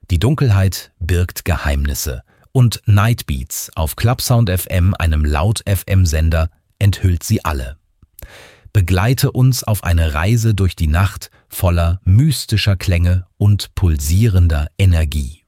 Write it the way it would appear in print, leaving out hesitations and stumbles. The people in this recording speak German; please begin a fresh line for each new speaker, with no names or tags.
Die Dunkelheit birgt Geheimnisse und Nightbeats auf Clubsound FM, einem Laut-FM-Sender, enthüllt sie alle. Begleite uns auf eine Reise durch die Nacht voller mystischer Klänge und pulsierender Energie.